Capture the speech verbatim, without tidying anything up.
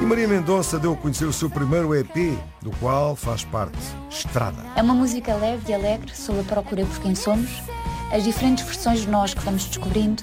E Maria Mendonça deu a conhecer o seu primeiro E P, do qual faz parte, Estrada. É uma música leve e alegre sobre a procura por quem somos, as diferentes versões de nós que vamos descobrindo